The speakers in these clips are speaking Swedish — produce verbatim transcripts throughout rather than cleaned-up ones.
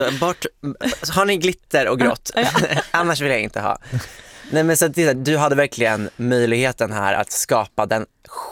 Bort, har ni glitter och grått? Annars vill jag inte ha. Nej, men så att det, du hade verkligen möjligheten här att skapa den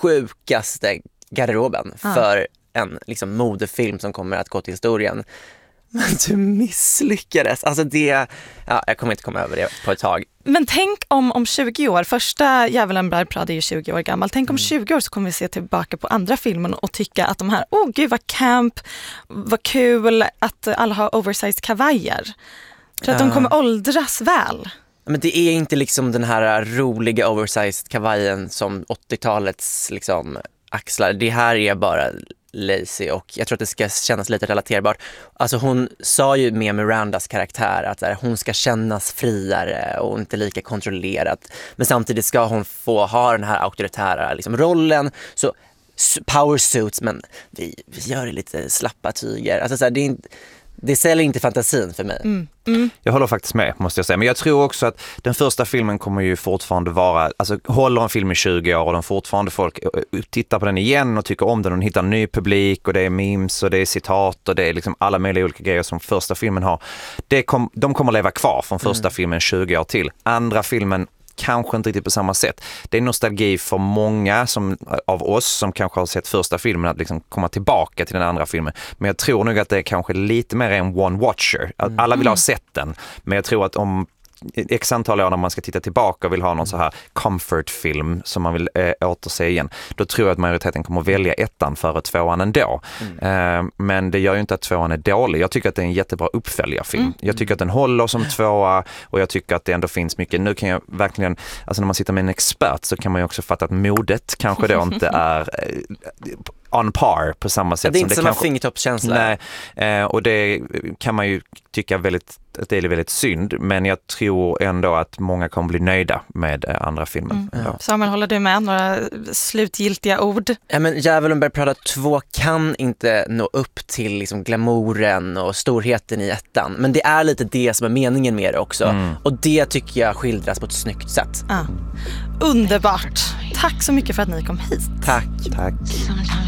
sjukaste garderoben ah. för en liksom, modefilm som kommer att gå till historien. Men du misslyckades. Alltså det, ja, jag kommer inte komma över det på ett tag. Men tänk om, om tjugo år, första Djävulen bär Prada är ju tjugo år gammal. Tänk om Mm. tjugo år så kommer vi se tillbaka på andra filmen och tycka att de här, åh oh, gud vad camp, vad kul att alla har oversized kavajer. För att Ja. de kommer åldras väl. Men det är inte liksom den här roliga oversized kavajen som åttiotalets liksom axlar. Det här är bara lazy och jag tror att det ska kännas lite relaterbart. Alltså hon sa ju med Mirandas karaktär att där, hon ska kännas friare och inte lika kontrollerat. Men samtidigt ska hon få ha den här auktoritära liksom, rollen. Så power suits, men vi, vi gör det lite slappa tyger. Alltså så här, det är inte... Det säljer inte fantasin för mig. Mm. Mm. Jag håller faktiskt med, måste jag säga. Men jag tror också att den första filmen kommer ju fortfarande vara... Alltså, håller en film i tjugo år och den fortfarande folk tittar på den igen och tycker om den och hittar en ny publik och det är memes och det är citat och det är liksom alla möjliga olika grejer som första filmen har. Det kom, de kommer leva kvar från första mm. filmen tjugo år till. Andra filmen kanske inte riktigt på samma sätt. Det är nostalgi för många som, av oss som kanske har sett första filmen att liksom komma tillbaka till den andra filmen. Men jag tror nog att det är kanske lite mer en one-watcher. Alla vill ha sett den. Men jag tror att om x antal år när man ska titta tillbaka och vill ha någon så här comfort-film som man vill äh, återse igen, då tror jag att majoriteten kommer att välja ettan före tvåan ändå. Mm. Uh, men det gör ju inte att tvåan är dålig. Jag tycker att det är en jättebra uppföljarfilm. Mm. Jag tycker att den håller som tvåa och jag tycker att det ändå finns mycket. Nu kan jag verkligen, alltså när man sitter med en expert så kan man ju också fatta att modet kanske då inte är uh, on par på samma sätt. Det är inte som som det en kanske... fingertoppskänsla. Nej, uh, och det kan man ju tycka väldigt att det är väldigt synd, men jag tror ändå att många kommer bli nöjda med andra filmen. Mm. Ja. Samuel, håller du med? Några slutgiltiga ord? Ja, men Djävulen bär Prada två kan inte nå upp till liksom glamouren och storheten i ettan, men det är lite det som är meningen med det också. Mm. Och det tycker jag skildras på ett snyggt sätt. Ah. Underbart! Tack så mycket för att ni kom hit. Tack. Tack.